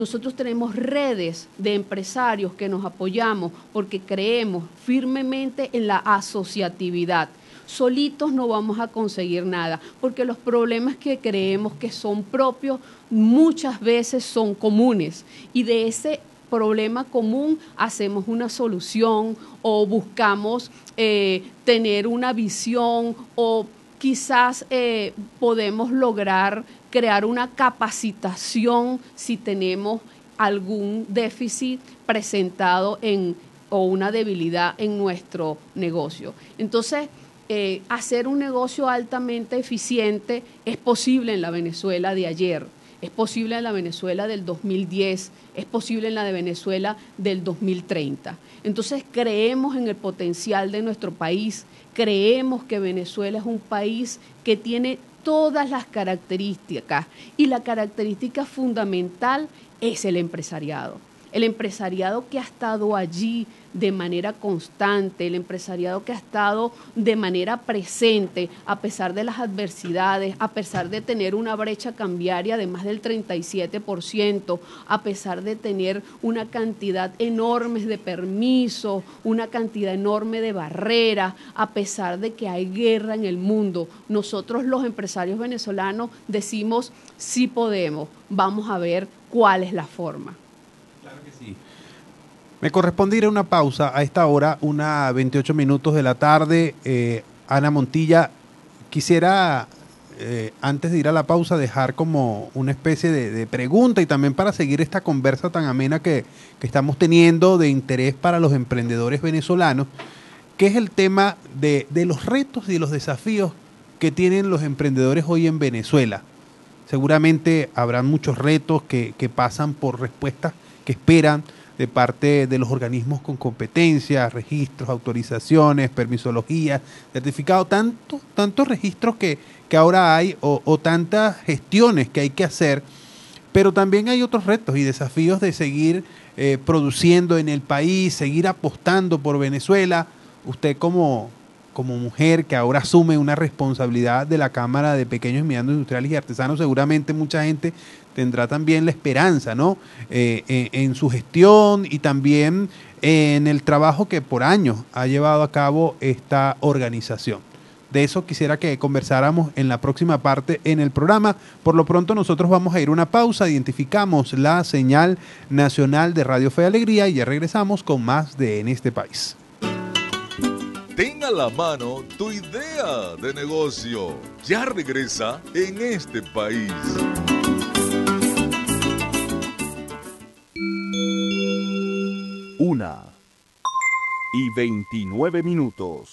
Nosotros tenemos redes de empresarios que nos apoyamos porque creemos firmemente en la asociatividad. Solitos no vamos a conseguir nada, porque los problemas que creemos que son propios muchas veces son comunes, y de ese problema común hacemos una solución o buscamos tener una visión, o quizás podemos lograr crear una capacitación si tenemos algún déficit presentado o una debilidad en nuestro negocio. Entonces, hacer un negocio altamente eficiente es posible en la Venezuela de ayer, es posible en la Venezuela del 2010, es posible en la de Venezuela del 2030. Entonces, creemos en el potencial de nuestro país, creemos que Venezuela es un país que tiene todas las características, y la característica fundamental es el empresariado. El empresariado que ha estado allí de manera constante, el empresariado que ha estado de manera presente a pesar de las adversidades, a pesar de tener una brecha cambiaria de más del 37%, a pesar de tener una cantidad enorme de permisos, una cantidad enorme de barreras, a pesar de que hay guerra en el mundo. Nosotros los empresarios venezolanos decimos, sí podemos, vamos a ver cuál es la forma. Sí. Me corresponde ir a una pausa a esta hora, 1:28 de la tarde. Ana Montilla, quisiera, antes de ir a la pausa, dejar como una especie de pregunta, y también para seguir esta conversa tan amena que estamos teniendo de interés para los emprendedores venezolanos, que es el tema de los retos y los desafíos que tienen los emprendedores hoy en Venezuela. Seguramente habrán muchos retos que pasan por respuestas que esperan de parte de los organismos con competencias, registros, autorizaciones, permisologías, certificados, tantos registros que ahora hay, o tantas gestiones que hay que hacer, pero también hay otros retos y desafíos de seguir produciendo en el país, seguir apostando por Venezuela. Usted como mujer que ahora asume una responsabilidad de la Cámara de Pequeños y Medianos Industriales y Artesanos, seguramente mucha gente tendrá también la esperanza, ¿no? En su gestión y también en el trabajo que por años ha llevado a cabo esta organización. De eso quisiera que conversáramos en la próxima parte en el programa. Por lo pronto nosotros vamos a ir a una pausa, identificamos la señal nacional de Radio Fe y Alegría y ya regresamos con más de En este País. Ten a la mano tu idea de negocio. Ya regresa En este País. 1:29.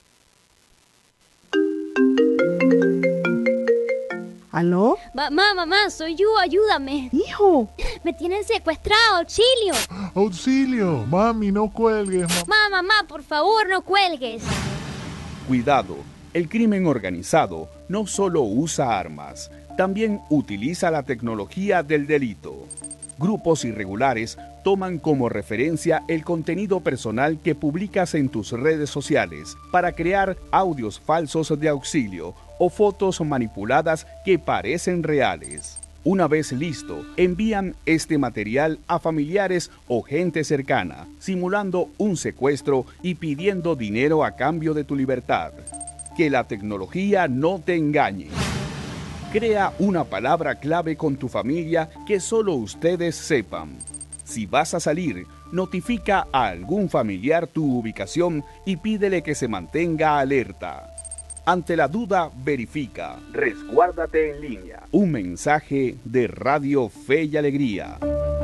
¿Aló? Mamá, soy yo, ayúdame. Hijo. Me tienen secuestrado, auxilio. Auxilio, mami, no cuelgues. Mamá, por favor, no cuelgues. Cuidado, el crimen organizado no solo usa armas, también utiliza la tecnología del delito. Grupos irregulares toman como referencia el contenido personal que publicas en tus redes sociales para crear audios falsos de auxilio o fotos manipuladas que parecen reales. Una vez listo, envían este material a familiares o gente cercana, simulando un secuestro y pidiendo dinero a cambio de tu libertad. Que la tecnología no te engañe. Crea una palabra clave con tu familia que solo ustedes sepan. Si vas a salir, notifica a algún familiar tu ubicación y pídele que se mantenga alerta. Ante la duda, verifica. Resguárdate en línea. Un mensaje de Radio Fe y Alegría.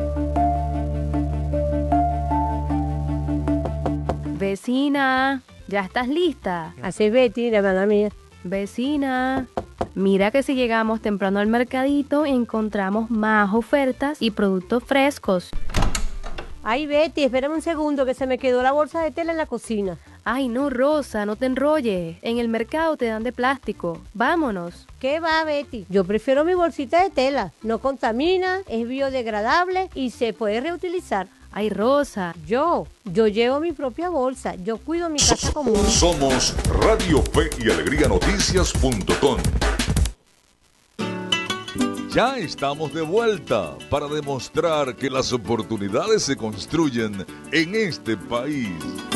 Vecina, ¿ya estás lista? Así Betty, la hermana mía. Vecina, mira que si llegamos temprano al mercadito encontramos más ofertas y productos frescos. Ay, Betty, espérame un segundo que se me quedó la bolsa de tela en la cocina. Ay, no, Rosa, no te enrolles. En el mercado te dan de plástico. Vámonos. ¿Qué va, Betty? Yo prefiero mi bolsita de tela. No contamina, es biodegradable y se puede reutilizar. Ay, Rosa. Yo llevo mi propia bolsa. Yo cuido mi casa común. Somos Radio Fe y Alegría Noticias.com. Ya estamos de vuelta para demostrar que las oportunidades se construyen en este país.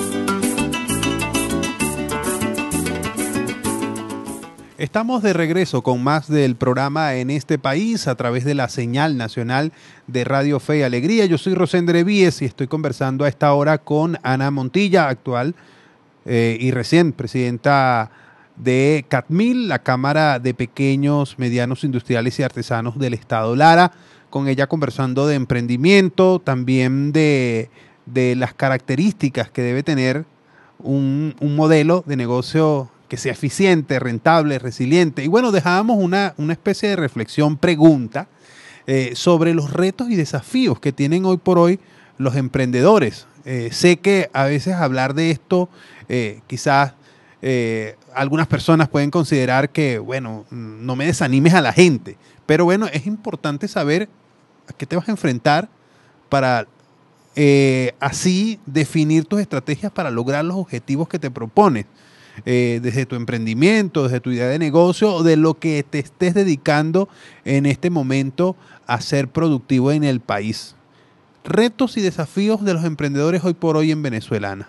Estamos de regreso con más del programa En este país a través de la señal nacional de Radio Fe y Alegría. Yo soy Rosendre Víez y estoy conversando a esta hora con Ana Montilla, actual y recién presidenta de CATMIL, la Cámara de Pequeños, Medianos Industriales y Artesanos del Estado Lara. Con ella conversando de emprendimiento, también de las características que debe tener un modelo de negocio que sea eficiente, rentable, resiliente. Y bueno, dejábamos una especie de reflexión, pregunta, sobre los retos y desafíos que tienen hoy por hoy los emprendedores. Sé que a veces hablar de esto, quizás algunas personas pueden considerar que, bueno, no me desanimes a la gente. Pero bueno, es importante saber a qué te vas a enfrentar para así definir tus estrategias para lograr los objetivos que te propones. Desde tu emprendimiento, desde tu idea de negocio o de lo que te estés dedicando en este momento a ser productivo en el país. Retos y desafíos de los emprendedores hoy por hoy en Venezuela, Ana.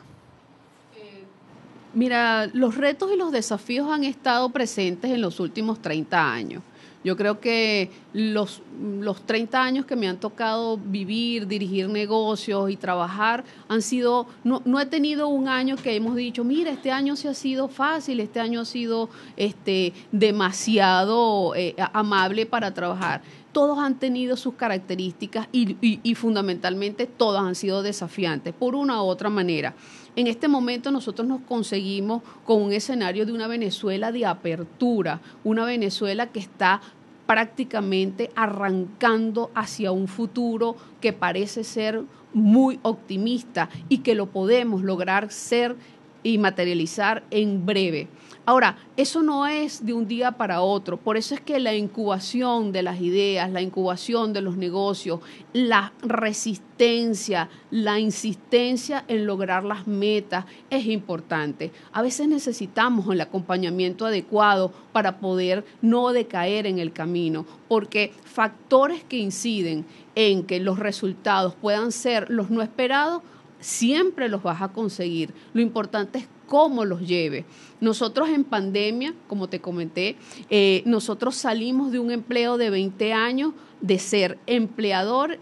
Mira, los retos y los desafíos han estado presentes en los últimos 30 años. Yo creo que los 30 años que me han tocado vivir, dirigir negocios y trabajar han sido, no he tenido un año que hemos dicho, mira, este año sí ha sido fácil, este año ha sido demasiado amable para trabajar. Todos han tenido sus características y fundamentalmente todas han sido desafiantes por una u otra manera. En este momento nosotros nos conseguimos con un escenario de una Venezuela de apertura, una Venezuela que está prácticamente arrancando hacia un futuro que parece ser muy optimista y que lo podemos lograr ser y materializar en breve. Ahora, eso no es de un día para otro, por eso es que la incubación de las ideas, la incubación de los negocios, la resistencia, la insistencia en lograr las metas es importante. A veces necesitamos el acompañamiento adecuado para poder no decaer en el camino, porque factores que inciden en que los resultados puedan ser los no esperados, siempre los vas a conseguir. Lo importante es cómo los lleve. Nosotros en pandemia, como te comenté, nosotros salimos de un empleo de 20 años de ser empleados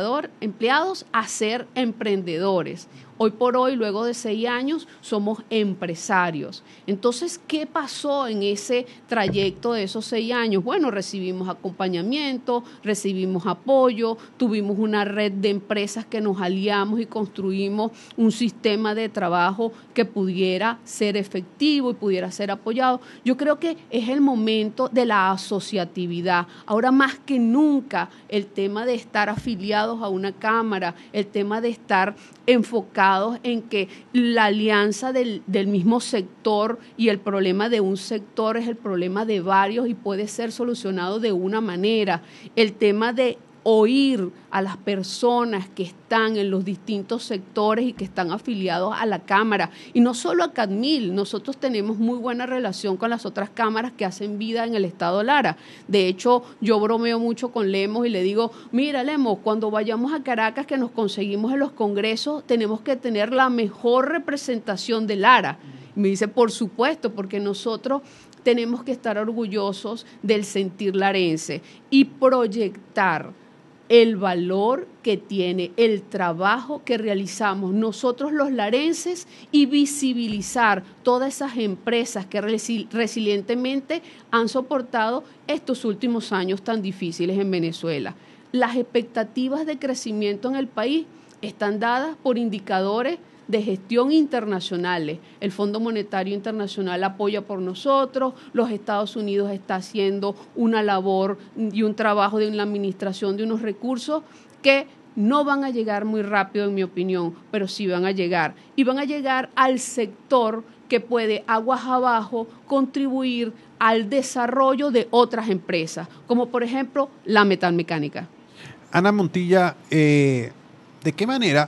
a ser emprendedores. Hoy por hoy, luego de 6 años, somos empresarios. Entonces, ¿qué pasó en ese trayecto de esos 6 años? Bueno, recibimos acompañamiento, recibimos apoyo, tuvimos una red de empresas que nos aliamos y construimos un sistema de trabajo que pudiera ser efectivo y pudiera ser apoyado. Yo creo que es el momento de la asociatividad. Ahora más que nunca, el tema de estar afiliados a una cámara, el tema de estar enfocados en que la alianza del mismo sector y el problema de un sector es el problema de varios y puede ser solucionado de una manera. El tema de oír a las personas que están en los distintos sectores y que están afiliados a la Cámara. Y no solo a CATMIL, nosotros tenemos muy buena relación con las otras cámaras que hacen vida en el Estado Lara. De hecho, yo bromeo mucho con Lemos y le digo, mira Lemos, cuando vayamos a Caracas que nos conseguimos en los congresos, tenemos que tener la mejor representación de Lara. Y me dice, por supuesto, porque nosotros tenemos que estar orgullosos del sentir larense y proyectar el valor que tiene el trabajo que realizamos nosotros los larenses y visibilizar todas esas empresas que resilientemente han soportado estos últimos años tan difíciles en Venezuela. Las expectativas de crecimiento en el país están dadas por indicadores de gestión internacionales. El Fondo Monetario Internacional apoya por nosotros, los Estados Unidos está haciendo una labor y un trabajo en la administración de unos recursos que no van a llegar muy rápido, en mi opinión, pero sí van a llegar. Y van a llegar al sector que puede, aguas abajo, contribuir al desarrollo de otras empresas, como por ejemplo la metalmecánica. Ana Montilla, ¿de qué manera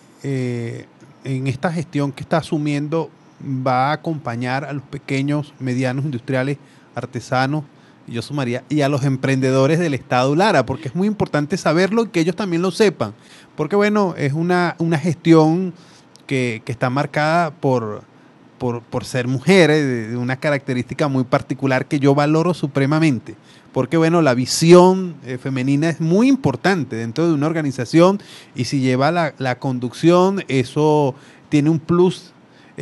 en esta gestión que está asumiendo va a acompañar a los pequeños, medianos industriales, artesanos y yo sumaría, y a los emprendedores del Estado Lara, porque es muy importante saberlo y que ellos también lo sepan, porque bueno, es una gestión que está marcada por ser mujeres, de una característica muy particular que yo valoro supremamente, porque bueno, la visión femenina es muy importante dentro de una organización, y si lleva la conducción, eso tiene un plus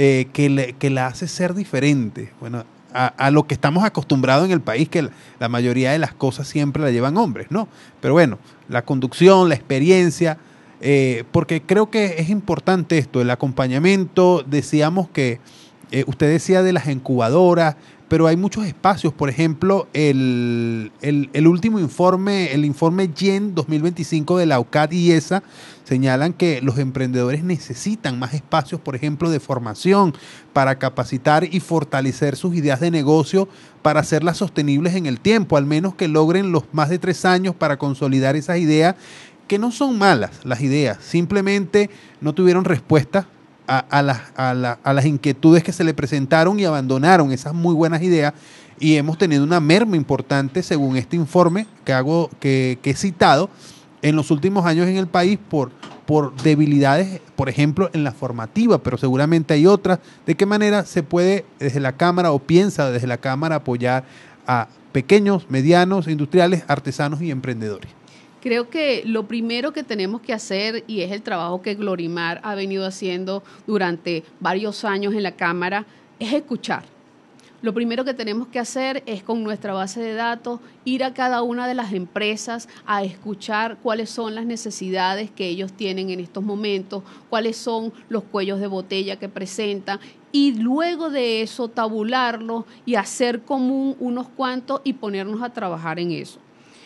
que la hace ser diferente. Bueno, a lo que estamos acostumbrados en el país, que la mayoría de las cosas siempre la llevan hombres, ¿no? Pero bueno, la conducción, la experiencia, porque creo que es importante esto, el acompañamiento. Decíamos que, usted decía de las incubadoras, pero hay muchos espacios. Por ejemplo, el último informe, el informe GEN 2025 de la UCAD y ESA, señalan que los emprendedores necesitan más espacios, por ejemplo, de formación para capacitar y fortalecer sus ideas de negocio para hacerlas sostenibles en el tiempo, al menos que logren los más de 3 años para consolidar esas ideas, que no son malas las ideas, simplemente no tuvieron respuesta a las inquietudes que se le presentaron y abandonaron esas muy buenas ideas, y hemos tenido una merma importante, según este informe que he citado, en los últimos años en el país por debilidades, por ejemplo, en la formativa, pero seguramente hay otras. ¿De qué manera se puede desde la Cámara, o piensa desde la Cámara, apoyar a pequeños, medianos, industriales, artesanos y emprendedores? Creo que lo primero que tenemos que hacer, y es el trabajo que Glorimar ha venido haciendo durante varios años en la Cámara, es escuchar. Lo primero que tenemos que hacer es, con nuestra base de datos, ir a cada una de las empresas a escuchar cuáles son las necesidades que ellos tienen en estos momentos, cuáles son los cuellos de botella que presentan, y luego de eso tabularlos y hacer común unos cuantos y ponernos a trabajar en eso.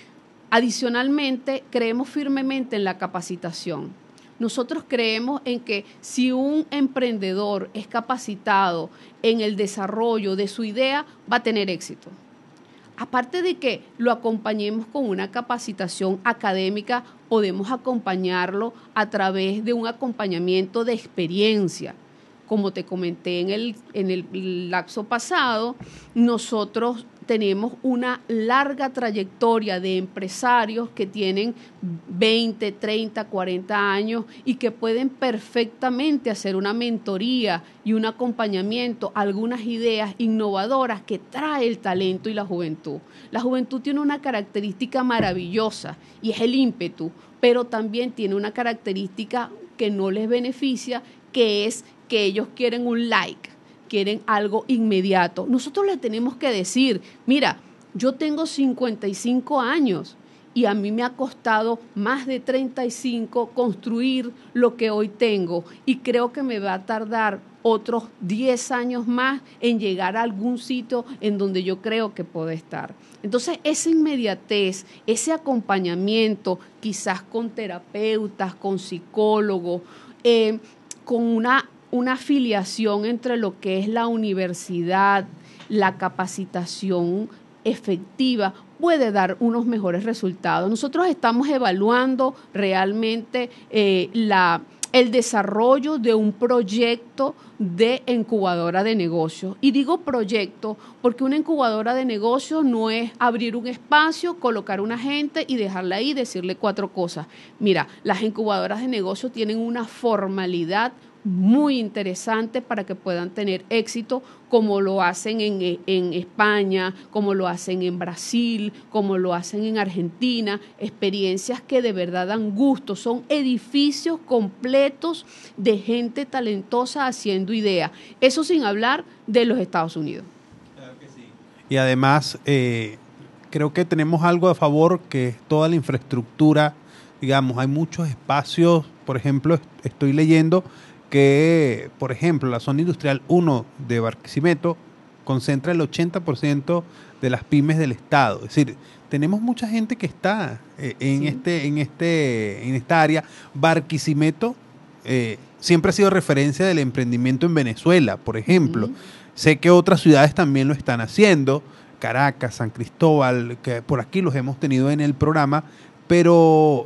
Adicionalmente, creemos firmemente en la capacitación. Nosotros creemos en que si un emprendedor es capacitado en el desarrollo de su idea, va a tener éxito. Aparte de que lo acompañemos con una capacitación académica, podemos acompañarlo a través de un acompañamiento de experiencia. Como te comenté en el lapso pasado, nosotros tenemos una larga trayectoria de empresarios que tienen 20, 30, 40 años y que pueden perfectamente hacer una mentoría y un acompañamiento a algunas ideas innovadoras que trae el talento y la juventud. La juventud tiene una característica maravillosa, y es el ímpetu, pero también tiene una característica que no les beneficia, que es que ellos quieren un like, quieren algo inmediato. Nosotros les tenemos que decir, mira, yo tengo 55 años y a mí me ha costado más de 35 construir lo que hoy tengo, y creo que me va a tardar otros 10 años más en llegar a algún sitio en donde yo creo que puedo estar. Entonces, esa inmediatez, ese acompañamiento, quizás con terapeutas, con psicólogos, con una afiliación entre lo que es la universidad, la capacitación efectiva, puede dar unos mejores resultados. Nosotros estamos evaluando realmente el desarrollo de un proyecto de incubadora de negocios. Y digo proyecto porque una incubadora de negocios no es abrir un espacio, colocar una gente y dejarla ahí y decirle 4 cosas. Mira, las incubadoras de negocios tienen una formalidad muy interesante para que puedan tener éxito, como lo hacen en España, como lo hacen en Brasil, como lo hacen en Argentina, experiencias que de verdad dan gusto, son edificios completos de gente talentosa haciendo ideas, eso sin hablar de los Estados Unidos. Claro que sí. Y además, creo que tenemos algo a favor, que es toda la infraestructura, digamos, hay muchos espacios, por ejemplo, estoy leyendo que, por ejemplo, la zona industrial 1 de Barquisimeto concentra el 80% de las pymes del estado. Es decir, tenemos mucha gente que está en esta área. Barquisimeto siempre ha sido referencia del emprendimiento en Venezuela, por ejemplo. Sé que otras ciudades también lo están haciendo, Caracas, San Cristóbal, que por aquí los hemos tenido en el programa, pero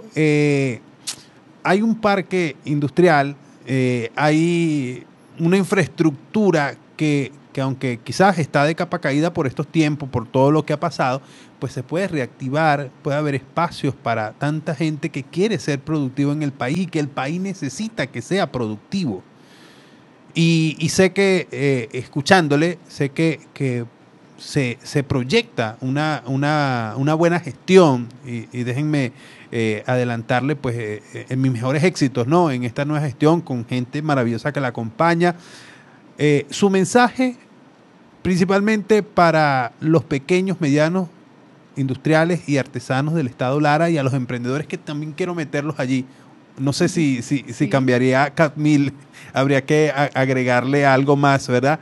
hay un parque industrial, hay una infraestructura que que aunque quizás está de capa caída por estos tiempos, por todo lo que ha pasado, pues se puede reactivar, puede haber espacios para tanta gente que quiere ser productivo en el país y que el país necesita que sea productivo. Y sé que, escuchándole, sé que se proyecta una buena gestión y déjenme adelantarle pues en mis mejores éxitos, ¿no? En esta nueva gestión con gente maravillosa que la acompaña. Su mensaje principalmente para los pequeños, medianos, industriales y artesanos del estado Lara y a los emprendedores que también quiero meterlos allí. No sé si cambiaría CATMIL, habría que agregarle algo más, ¿verdad?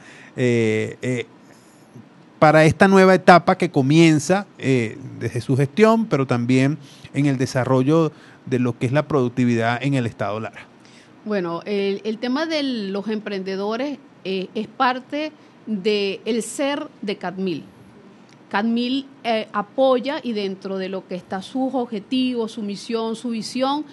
Para esta nueva etapa que comienza desde su gestión, pero también en el desarrollo de lo que es la productividad en el estado Lara. Bueno, el tema de los emprendedores es parte del ser de CATMIL. CATMIL apoya y dentro de lo que está sus objetivos, su misión, su visión,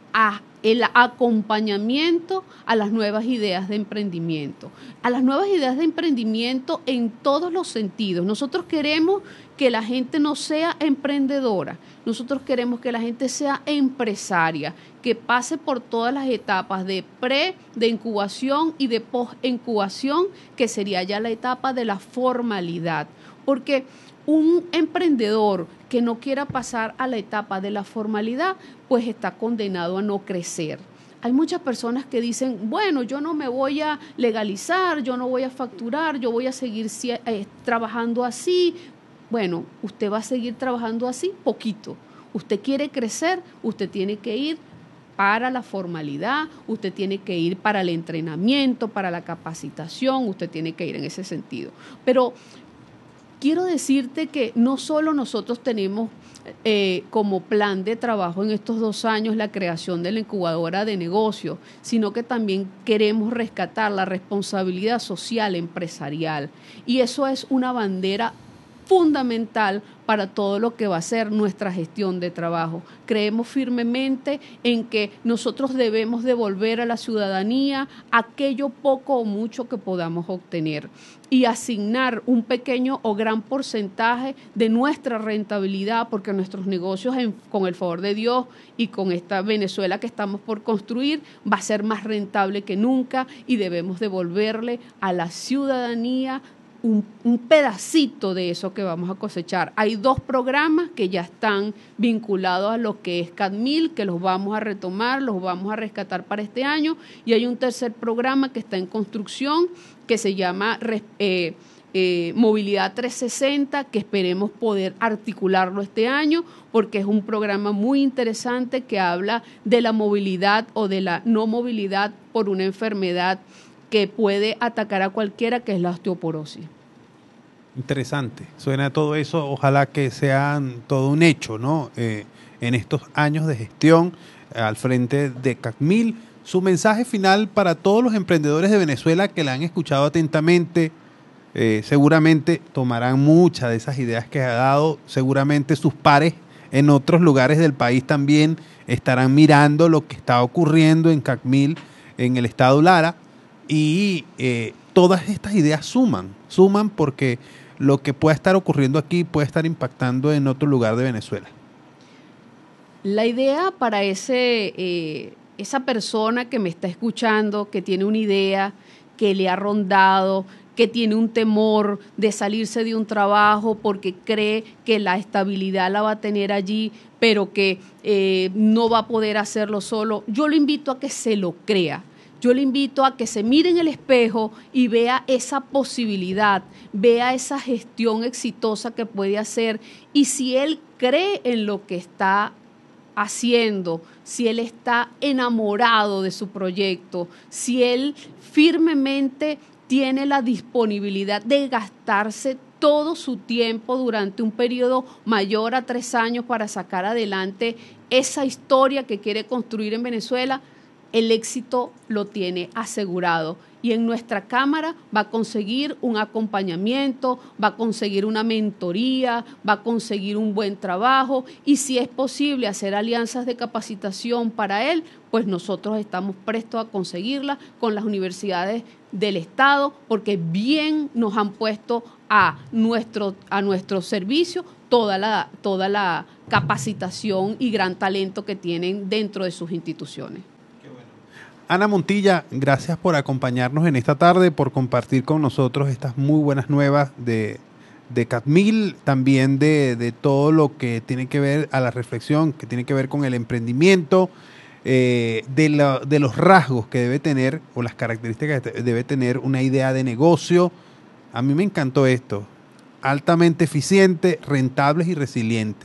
el acompañamiento a las nuevas ideas de emprendimiento. A las nuevas ideas de emprendimiento en todos los sentidos. Nosotros queremos que la gente no sea emprendedora, nosotros queremos que la gente sea empresaria, que pase por todas las etapas de incubación y de post-incubación, que sería ya la etapa de la formalidad. Porque un emprendedor que no quiera pasar a la etapa de la formalidad, pues está condenado a no crecer. Hay muchas personas que dicen, bueno, yo no me voy a legalizar, yo no voy a facturar, yo voy a seguir trabajando así. Bueno, usted va a seguir trabajando así poquito. Usted quiere crecer, usted tiene que ir para la formalidad, usted tiene que ir para el entrenamiento, para la capacitación, usted tiene que ir en ese sentido. Pero quiero decirte que no solo nosotros tenemos como plan de trabajo en estos 2 años la creación de la incubadora de negocios, sino que también queremos rescatar la responsabilidad social empresarial. Y eso es una bandera fundamental para todo lo que va a ser nuestra gestión de trabajo. Creemos firmemente en que nosotros debemos devolver a la ciudadanía aquello poco o mucho que podamos obtener y asignar un pequeño o gran porcentaje de nuestra rentabilidad, porque nuestros negocios, con el favor de Dios y con esta Venezuela que estamos por construir, va a ser más rentable que nunca y debemos devolverle a la ciudadanía un pedacito de eso que vamos a cosechar. Hay 2 programas que ya están vinculados a lo que es CATMIL, que los vamos a retomar, los vamos a rescatar para este año, y hay un tercer programa que está en construcción que se llama Movilidad 360, que esperemos poder articularlo este año, porque es un programa muy interesante que habla de la movilidad o de la no movilidad por una enfermedad que puede atacar a cualquiera, que es la osteoporosis. Interesante, suena todo eso, ojalá que sea todo un hecho, ¿no? En estos años de gestión al frente de CATMIL, su mensaje final para todos los emprendedores de Venezuela que la han escuchado atentamente, seguramente tomarán muchas de esas ideas que ha dado, seguramente sus pares en otros lugares del país también estarán mirando lo que está ocurriendo en CATMIL, en el estado Lara, y todas estas ideas suman porque lo que pueda estar ocurriendo aquí puede estar impactando en otro lugar de Venezuela. La idea para esa persona que me está escuchando, que tiene una idea, que le ha rondado, que tiene un temor de salirse de un trabajo porque cree que la estabilidad la va a tener allí, pero que no va a poder hacerlo solo, yo lo invito a que se lo crea. Yo le invito a que se mire en el espejo y vea esa posibilidad, vea esa gestión exitosa que puede hacer, y si él cree en lo que está haciendo, si él está enamorado de su proyecto, si él firmemente tiene la disponibilidad de gastarse todo su tiempo durante un periodo mayor a 3 años para sacar adelante esa historia que quiere construir en Venezuela, el éxito lo tiene asegurado. Y en nuestra cámara va a conseguir un acompañamiento, va a conseguir una mentoría, va a conseguir un buen trabajo y si es posible hacer alianzas de capacitación para él, pues nosotros estamos prestos a conseguirla con las universidades del Estado porque bien nos han puesto a nuestro servicio toda la capacitación y gran talento que tienen dentro de sus instituciones. Ana Montilla, gracias por acompañarnos en esta tarde, por compartir con nosotros estas muy buenas nuevas de CATMIL, también de todo lo que tiene que ver a la reflexión, que tiene que ver con el emprendimiento, de los rasgos que debe tener o las características que debe tener una idea de negocio. A mí me encantó esto, altamente eficiente, rentables y resiliente.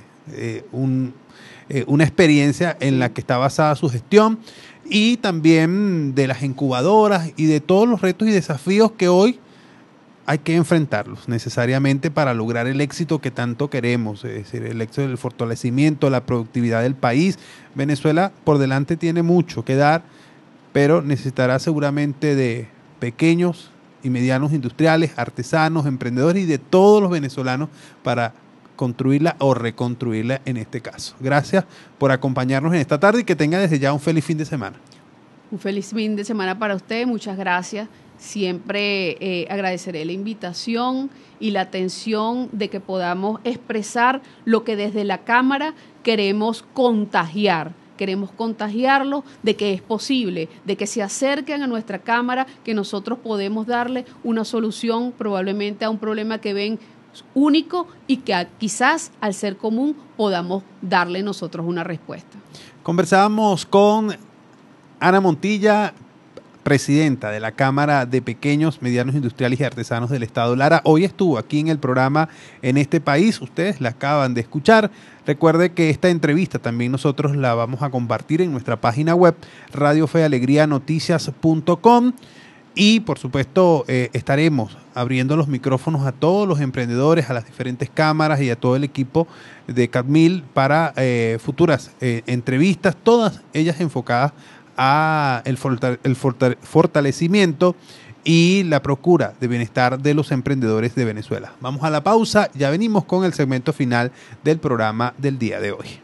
Una experiencia en la que está basada su gestión y también de las incubadoras y de todos los retos y desafíos que hoy hay que enfrentarlos necesariamente para lograr el éxito que tanto queremos, es decir, el éxito del fortalecimiento, la productividad del país. Venezuela por delante tiene mucho que dar, pero necesitará seguramente de pequeños y medianos industriales, artesanos, emprendedores y de todos los venezolanos para construirla o reconstruirla en este caso. Gracias por acompañarnos en esta tarde y que tenga desde ya un feliz fin de semana. Un feliz fin de semana para usted, muchas gracias. Siempre agradeceré la invitación y la atención de que podamos expresar lo que desde la Cámara queremos contagiar. Queremos contagiarlos de que es posible, de que se acerquen a nuestra Cámara, que nosotros podemos darle una solución probablemente a un problema que ven único y que quizás al ser común podamos darle nosotros una respuesta. Conversábamos con Ana Montilla, presidenta de la Cámara de Pequeños, Medianos Industriales y Artesanos del Estado Lara. Hoy estuvo aquí en el programa En este País, ustedes la acaban de escuchar. Recuerde que esta entrevista también nosotros la vamos a compartir en nuestra página web radiofealegrianoticias.com. Y, por supuesto, estaremos abriendo los micrófonos a todos los emprendedores, a las diferentes cámaras y a todo el equipo de CATMIL para futuras entrevistas, todas ellas enfocadas a el fortalecimiento y la procura de bienestar de los emprendedores de Venezuela. Vamos a la pausa, ya venimos con el segmento final del programa del día de hoy.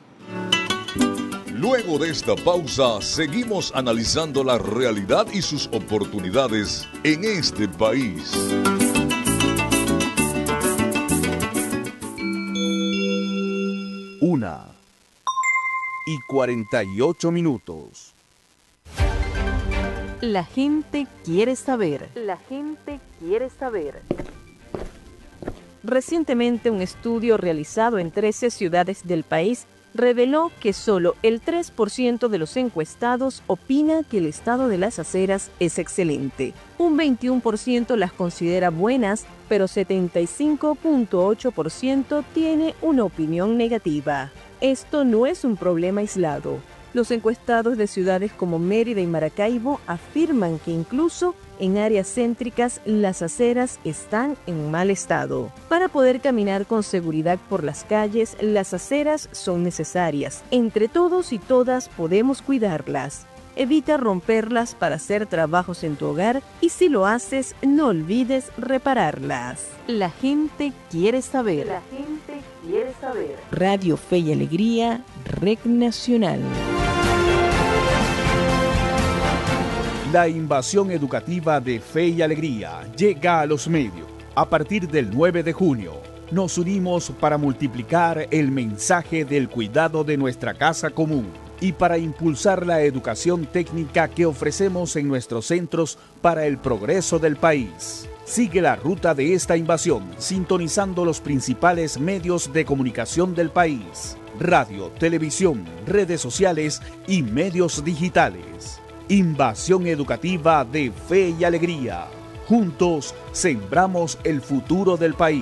Luego de esta pausa, seguimos analizando la realidad y sus oportunidades en este país. Una y 48 minutos. La gente quiere saber. La gente quiere saber. Recientemente, un estudio realizado en 13 ciudades del país reveló que solo el 3% de los encuestados opina que el estado de las aceras es excelente. Un 21% las considera buenas, pero 75.8% tiene una opinión negativa. Esto no es un problema aislado. Los encuestados de ciudades como Mérida y Maracaibo afirman que incluso en áreas céntricas las aceras están en mal estado. Para poder caminar con seguridad por las calles, las aceras son necesarias. Entre todos y todas podemos cuidarlas. Evita romperlas para hacer trabajos en tu hogar y si lo haces, no olvides repararlas. La gente quiere saber. La gente quiere saber. Radio Fe y Alegría, Red Nacional. La invasión educativa de Fe y Alegría llega a los medios. A partir del 9 de junio, nos unimos para multiplicar el mensaje del cuidado de nuestra casa común y para impulsar la educación técnica que ofrecemos en nuestros centros para el progreso del país. Sigue la ruta de esta invasión, sintonizando los principales medios de comunicación del país: radio, televisión, redes sociales y medios digitales. Invasión educativa de Fe y Alegría. Juntos sembramos el futuro del país.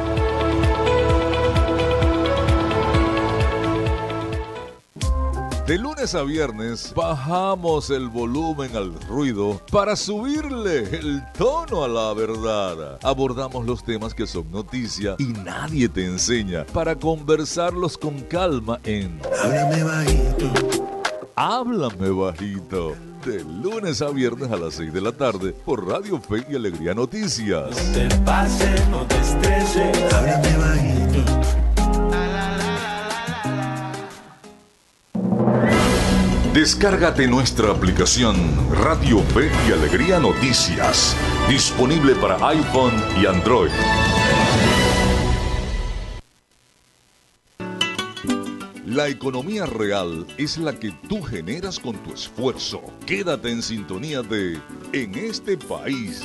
De lunes a viernes bajamos el volumen al ruido para subirle el tono a la verdad. Abordamos los temas que son noticia y nadie te enseña para conversarlos con calma en Háblame bajito, Háblame Bajito. De lunes a viernes a las 6 de la tarde por Radio Fe y Alegría Noticias. No te pases, no te estreses. Háblame bajito. Descárgate nuestra aplicación Radio Fe y Alegría Noticias. Disponible para iPhone y Android. La economía real es la que tú generas con tu esfuerzo. Quédate en sintonía de En este país.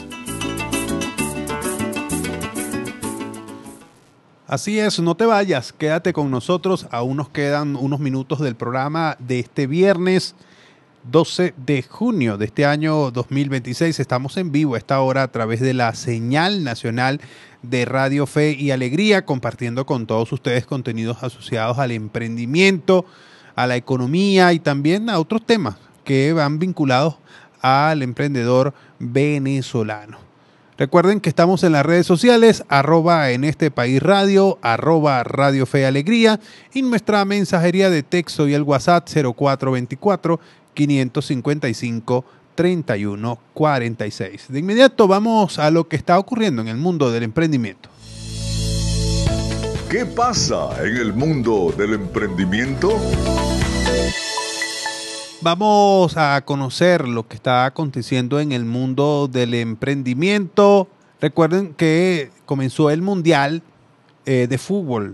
Así es, no te vayas, quédate con nosotros. Aún nos quedan unos minutos del programa de este viernes 12 de junio de este año 2026. Estamos en vivo a esta hora a través de la señal nacional de Radio Fe y Alegría, compartiendo con todos ustedes contenidos asociados al emprendimiento, a la economía y también a otros temas que van vinculados al emprendedor venezolano. Recuerden que estamos en las redes sociales, @en este país radio, @Radio Fe y Alegría, y nuestra mensajería de texto y el WhatsApp 0424-555-3146. De inmediato vamos a lo que está ocurriendo en el mundo del emprendimiento. ¿Qué pasa en el mundo del emprendimiento? Vamos a conocer lo que está aconteciendo en el mundo del emprendimiento. Recuerden que comenzó el Mundial de Fútbol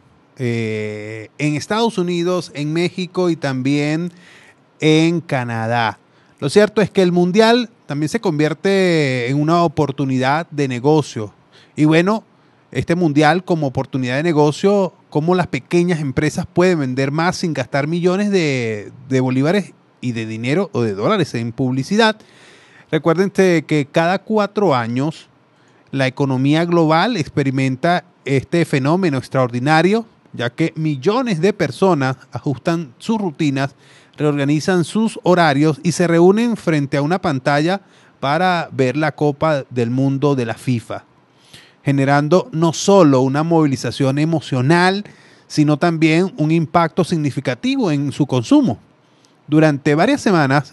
en Estados Unidos, en México y también en Canadá. Lo cierto es que el Mundial también se convierte en una oportunidad de negocio. Y bueno, este Mundial como oportunidad de negocio, cómo las pequeñas empresas pueden vender más sin gastar millones de bolívares y de dinero o de dólares en publicidad. Recuerden que cada 4 años la economía global experimenta este fenómeno extraordinario, ya que millones de personas ajustan sus rutinas, reorganizan sus horarios y se reúnen frente a una pantalla para ver la Copa del Mundo de la FIFA, generando no solo una movilización emocional, sino también un impacto significativo en su consumo. Durante varias semanas,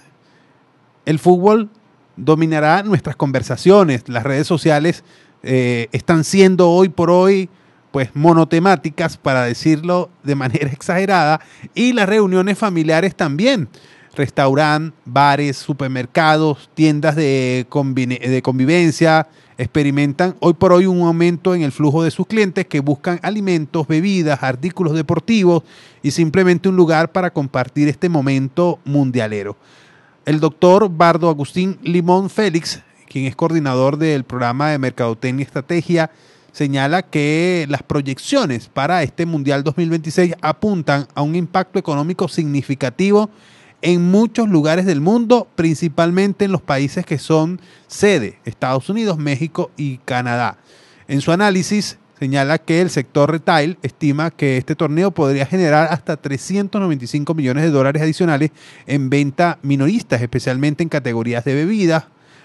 el fútbol dominará nuestras conversaciones. Las redes sociales están siendo hoy por hoy pues monotemáticas, para decirlo de manera exagerada, y las reuniones familiares también. Restaurantes, bares, supermercados, tiendas de convivencia experimentan hoy por hoy un aumento en el flujo de sus clientes que buscan alimentos, bebidas, artículos deportivos y simplemente un lugar para compartir este momento mundialero. El doctor Bardo Agustín Limón Félix, quien es coordinador del programa de Mercadotecnia y Estrategia, señala que las proyecciones para este Mundial 2026 apuntan a un impacto económico significativo en muchos lugares del mundo, principalmente en los países que son sede, Estados Unidos, México y Canadá. En su análisis señala que el sector retail estima que este torneo podría generar hasta 395 millones de dólares adicionales en venta minoristas, especialmente en categorías de bebidas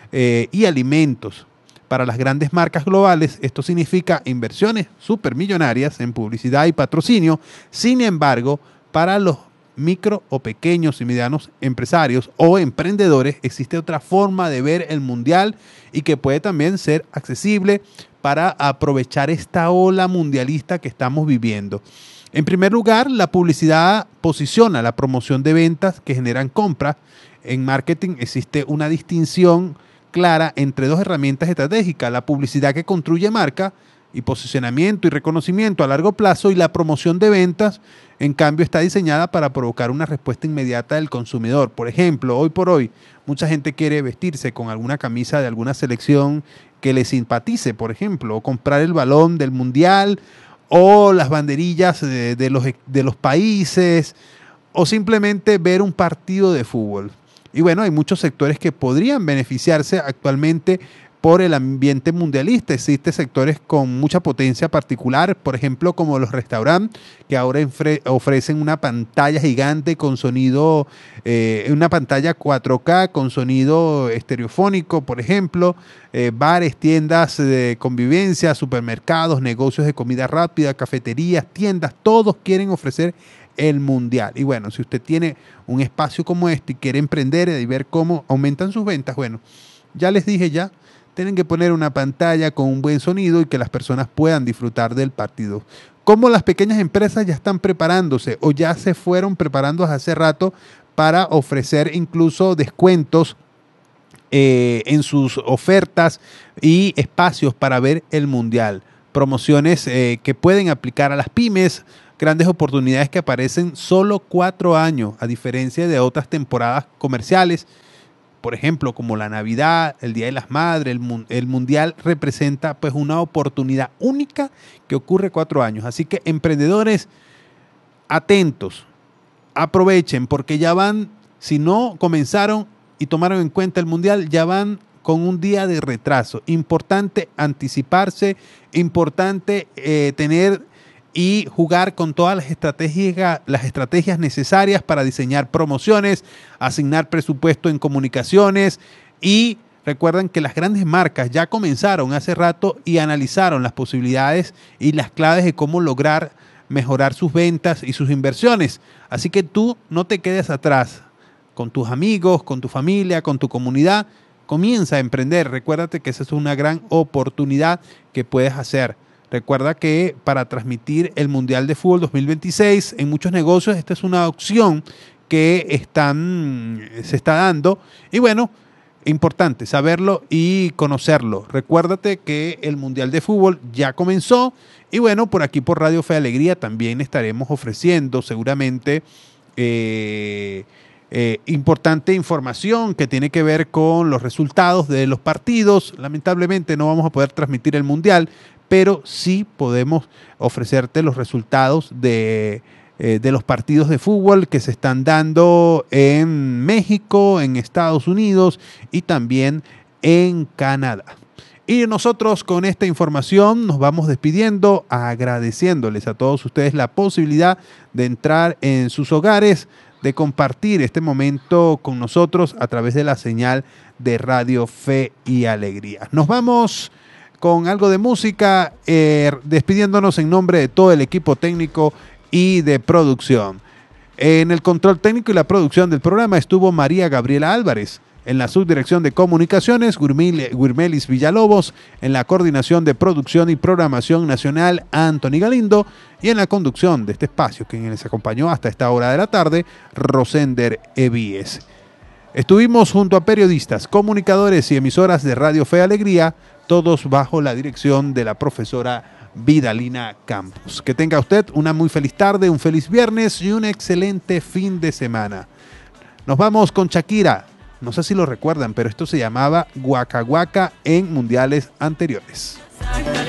y alimentos. Para las grandes marcas globales, esto significa inversiones supermillonarias en publicidad y patrocinio. Sin embargo, para los micro o pequeños y medianos empresarios o emprendedores, existe otra forma de ver el mundial y que puede también ser accesible para aprovechar esta ola mundialista que estamos viviendo. En primer lugar, la publicidad posiciona la promoción de ventas que generan compras. En marketing existe una distinción clara entre dos herramientas estratégicas: la publicidad que construye marca y posicionamiento y reconocimiento a largo plazo, y la promoción de ventas, en cambio, está diseñada para provocar una respuesta inmediata del consumidor. Por ejemplo, hoy por hoy, mucha gente quiere vestirse con alguna camisa de alguna selección que le simpatice, por ejemplo, o comprar el balón del mundial, o las banderillas de los países, o simplemente ver un partido de fútbol. Y bueno, hay muchos sectores que podrían beneficiarse actualmente por el ambiente mundialista. Existen sectores con mucha potencia particular, por ejemplo, como los restaurantes, que ahora ofrecen una pantalla gigante con sonido, una pantalla 4K con sonido estereofónico, por ejemplo, bares, tiendas de convivencia, supermercados, negocios de comida rápida, cafeterías, tiendas, todos quieren ofrecer el mundial. Y bueno, si usted tiene un espacio como este y quiere emprender y ver cómo aumentan sus ventas, bueno, ya les dije ya, tienen que poner una pantalla con un buen sonido y que las personas puedan disfrutar del partido. Como las pequeñas empresas ya están preparándose o ya se fueron preparando hace rato para ofrecer incluso descuentos en sus ofertas y espacios para ver el mundial. Promociones que pueden aplicar a las pymes, grandes oportunidades que aparecen solo 4 años, a diferencia de otras temporadas comerciales. Por ejemplo, como la Navidad, el Día de las Madres, el Mundial representa pues una oportunidad única que ocurre 4 años. Así que emprendedores, atentos, aprovechen porque ya van, si no comenzaron y tomaron en cuenta el Mundial, ya van con un día de retraso. Importante anticiparse, importante tener y jugar con todas las estrategias necesarias para diseñar promociones, asignar presupuesto en comunicaciones y recuerden que las grandes marcas ya comenzaron hace rato y analizaron las posibilidades y las claves de cómo lograr mejorar sus ventas y sus inversiones. Así que tú no te quedes atrás con tus amigos, con tu familia, con tu comunidad. Comienza a emprender. Recuérdate que esa es una gran oportunidad que puedes hacer. Recuerda que para transmitir el Mundial de Fútbol 2026 en muchos negocios esta es una opción que se está dando. Y bueno, importante saberlo y conocerlo. Recuérdate que el Mundial de Fútbol ya comenzó. Y bueno, por aquí por Radio Fe y Alegría también estaremos ofreciendo seguramente importante información que tiene que ver con los resultados de los partidos. Lamentablemente no vamos a poder transmitir el Mundial, pero sí podemos ofrecerte los resultados de los partidos de fútbol que se están dando en México, en Estados Unidos y también en Canadá. Y nosotros con esta información nos vamos despidiendo, agradeciéndoles a todos ustedes la posibilidad de entrar en sus hogares, de compartir este momento con nosotros a través de la señal de Radio Fe y Alegría. Nos vamos con algo de música, despidiéndonos en nombre de todo el equipo técnico y de producción. En el control técnico y la producción del programa estuvo María Gabriela Álvarez. En la subdirección de comunicaciones, Guirmelis Villalobos. En la coordinación de producción y programación nacional, Anthony Galindo. Y en la conducción de este espacio, quien les acompañó hasta esta hora de la tarde, Rosender Evíes. Estuvimos junto a periodistas, comunicadores y emisoras de Radio Fe y Alegría, todos bajo la dirección de la profesora Vidalina Campos. Que tenga usted una muy feliz tarde, un feliz viernes y un excelente fin de semana. Nos vamos con Shakira. No sé si lo recuerdan, pero esto se llamaba Waka Waka en mundiales anteriores.